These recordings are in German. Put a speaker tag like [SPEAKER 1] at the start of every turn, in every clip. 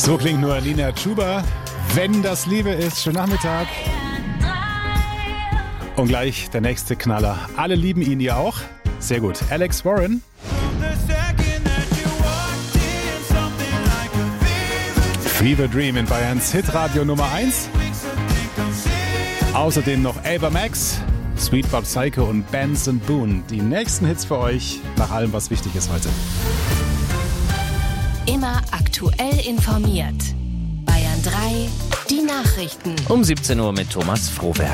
[SPEAKER 1] So klingt nur Nina Chuba. Wenn das Liebe ist. Schönen Nachmittag. Und gleich der nächste Knaller. Alle lieben ihn, ihr auch? Sehr gut. Alex Warren. Fever Dream in Bayerns Hitradio Nummer 1. Außerdem noch Ava Max, Sweet Bob Psycho und Benson Boone. Die nächsten Hits für euch nach allem, was wichtig ist heute.
[SPEAKER 2] Immer aktuell informiert. Bayern 3, die Nachrichten.
[SPEAKER 3] Um 17 Uhr mit Thomas Frohberg.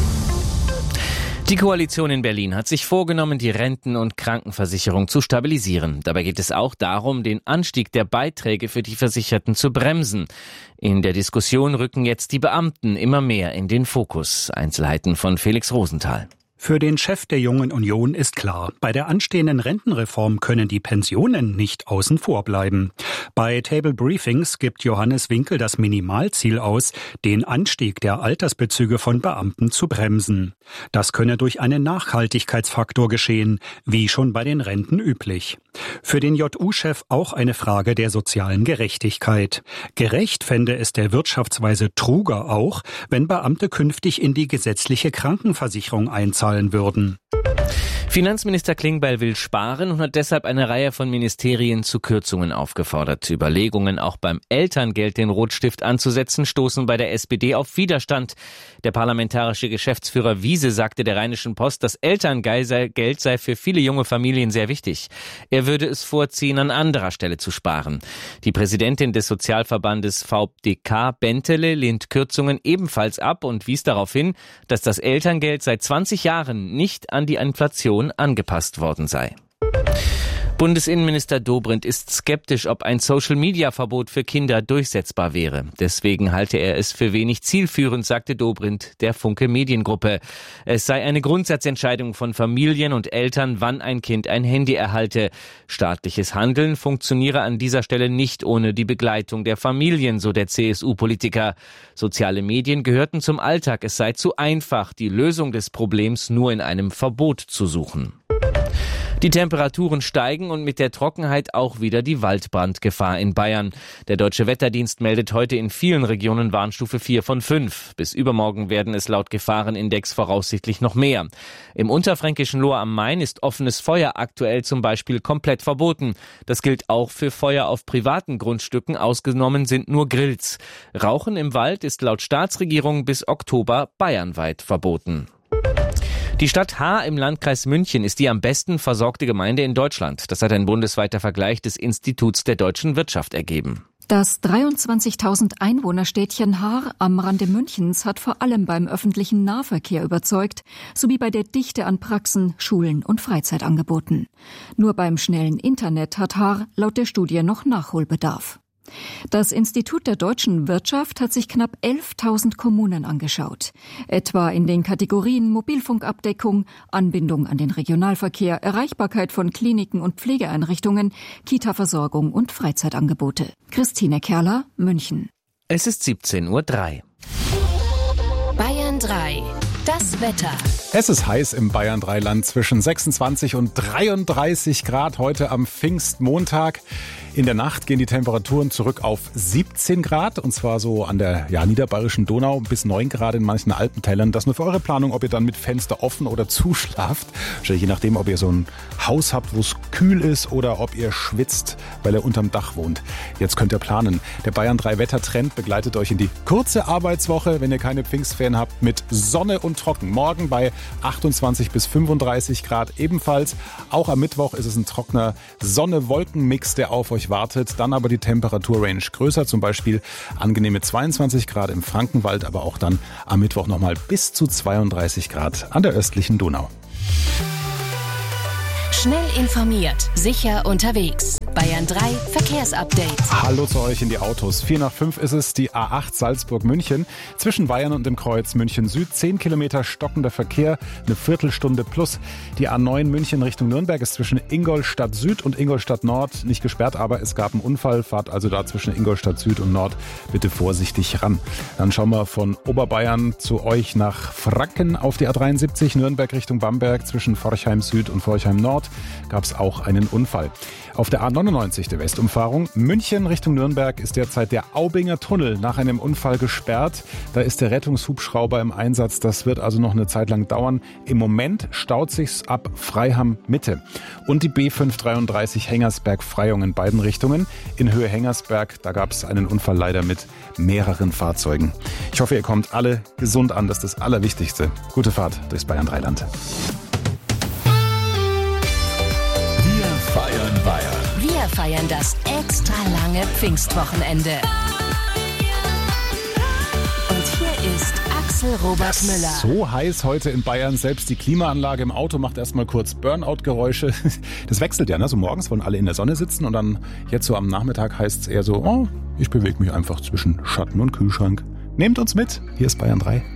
[SPEAKER 3] Die Koalition in Berlin hat sich vorgenommen, die Renten- und Krankenversicherung zu stabilisieren. Dabei geht es auch darum, den Anstieg der Beiträge für die Versicherten zu bremsen. In der Diskussion rücken jetzt die Beamten immer mehr in den Fokus. Einzelheiten von Felix Rosenthal.
[SPEAKER 4] Für den Chef der Jungen Union ist klar, bei der anstehenden Rentenreform können die Pensionen nicht außen vor bleiben. Bei Table Briefings gibt Johannes Winkel das Minimalziel aus, den Anstieg der Altersbezüge von Beamten zu bremsen. Das könne durch einen Nachhaltigkeitsfaktor geschehen, wie schon bei den Renten üblich. Für den JU-Chef auch eine Frage der sozialen Gerechtigkeit. Gerecht fände es der Wirtschaftsweise Truger auch, wenn Beamte künftig in die gesetzliche Krankenversicherung einzahlen würden.
[SPEAKER 3] Finanzminister Klingbeil will sparen und hat deshalb eine Reihe von Ministerien zu Kürzungen aufgefordert. Überlegungen, auch beim Elterngeld den Rotstift anzusetzen, stoßen bei der SPD auf Widerstand. Der parlamentarische Geschäftsführer Wiese sagte der Rheinischen Post, das Elterngeld sei für viele junge Familien sehr wichtig. Er würde es vorziehen, an anderer Stelle zu sparen. Die Präsidentin des Sozialverbandes VDK, Bentele, lehnt Kürzungen ebenfalls ab und wies darauf hin, dass das Elterngeld seit 20 Jahren nicht an die Inflation angepasst worden sei. Bundesinnenminister Dobrindt ist skeptisch, ob ein Social-Media-Verbot für Kinder durchsetzbar wäre. Deswegen halte er es für wenig zielführend, sagte Dobrindt der Funke Mediengruppe. Es sei eine Grundsatzentscheidung von Familien und Eltern, wann ein Kind ein Handy erhalte. Staatliches Handeln funktioniere an dieser Stelle nicht ohne die Begleitung der Familien, so der CSU-Politiker. Soziale Medien gehörten zum Alltag. Es sei zu einfach, die Lösung des Problems nur in einem Verbot zu suchen. Die Temperaturen steigen und mit der Trockenheit auch wieder die Waldbrandgefahr in Bayern. Der Deutsche Wetterdienst meldet heute in vielen Regionen Warnstufe 4 von 5. Bis übermorgen werden es laut Gefahrenindex voraussichtlich noch mehr. Im unterfränkischen Lohr am Main ist offenes Feuer aktuell zum Beispiel komplett verboten. Das gilt auch für Feuer auf privaten Grundstücken, ausgenommen sind nur Grills. Rauchen im Wald ist laut Staatsregierung bis Oktober bayernweit verboten. Die Stadt Haar im Landkreis München ist die am besten versorgte Gemeinde in Deutschland. Das hat ein bundesweiter Vergleich des Instituts der deutschen Wirtschaft ergeben.
[SPEAKER 5] Das 23.000 Einwohnerstädtchen Haar am Rande Münchens hat vor allem beim öffentlichen Nahverkehr überzeugt, sowie bei der Dichte an Praxen, Schulen und Freizeitangeboten. Nur beim schnellen Internet hat Haar laut der Studie noch Nachholbedarf. Das Institut der deutschen Wirtschaft hat sich knapp 11.000 Kommunen angeschaut. Etwa in den Kategorien Mobilfunkabdeckung, Anbindung an den Regionalverkehr, Erreichbarkeit von Kliniken und Pflegeeinrichtungen, Kita-Versorgung und Freizeitangebote. Christine Kerler, München.
[SPEAKER 3] Es ist 17:03 Uhr.
[SPEAKER 2] Bayern 3, das Wetter.
[SPEAKER 1] Es ist heiß im Bayern 3-Land, zwischen 26 und 33 Grad heute am Pfingstmontag. In der Nacht gehen die Temperaturen zurück auf 17 Grad und zwar so an der niederbayerischen Donau bis 9 Grad in manchen Alpentälern. Das nur für eure Planung, ob ihr dann mit Fenster offen oder zuschlaft. Je nachdem, ob ihr so ein Haus habt, wo es kühl ist oder ob ihr schwitzt, weil ihr unterm Dach wohnt. Jetzt könnt ihr planen. Der Bayern 3 Wettertrend begleitet euch in die kurze Arbeitswoche, wenn ihr keine Pfingstferien habt, mit Sonne und Trocken. Morgen bei 28 bis 35 Grad ebenfalls. Auch am Mittwoch ist es ein trockener Sonne-Wolken-Mix, der auf euch wartet. Dann aber die Temperaturrange größer, zum Beispiel angenehme 22 Grad im Frankenwald, aber auch dann am Mittwoch nochmal bis zu 32 Grad an der östlichen Donau.
[SPEAKER 2] Schnell informiert, sicher unterwegs. Bayern 3 Verkehrsupdate.
[SPEAKER 1] Hallo zu euch in die Autos. 4 nach 5 ist es, die A8 Salzburg-München. Zwischen Weiher und dem Kreuz München Süd 10 Kilometer stockender Verkehr, eine Viertelstunde plus. Die A9 München Richtung Nürnberg ist zwischen Ingolstadt Süd und Ingolstadt Nord nicht gesperrt, aber es gab einen Unfall. Fahrt also da zwischen Ingolstadt Süd und Nord bitte vorsichtig ran. Dann schauen wir von Oberbayern zu euch nach Franken auf die A73 Nürnberg Richtung Bamberg zwischen Forchheim Süd und Forchheim Nord. gab es auch einen Unfall. Auf der A99, der Westumfahrung, München Richtung Nürnberg, ist derzeit der Aubinger Tunnel nach einem Unfall gesperrt. Da ist der Rettungshubschrauber im Einsatz. Das wird also noch eine Zeit lang dauern. Im Moment staut sich's ab Freiham Mitte. Und die B533 Hengersberg-Freyung in beiden Richtungen. In Höhe Hengersberg, da gab es einen Unfall leider mit mehreren Fahrzeugen. Ich hoffe, ihr kommt alle gesund an. Das ist das Allerwichtigste. Gute Fahrt durchs Bayern 3 Land.
[SPEAKER 2] Feiern Bayern. Wir feiern das extra lange Pfingstwochenende. Und hier ist Axel Robert Müller.
[SPEAKER 1] So heiß heute in Bayern. Selbst die Klimaanlage im Auto macht erstmal kurz Burnout-Geräusche. Das wechselt ja, ne? So morgens wollen alle in der Sonne sitzen und dann jetzt so am Nachmittag heißt es eher so, ich bewege mich einfach zwischen Schatten und Kühlschrank. Nehmt uns mit. Hier ist Bayern 3.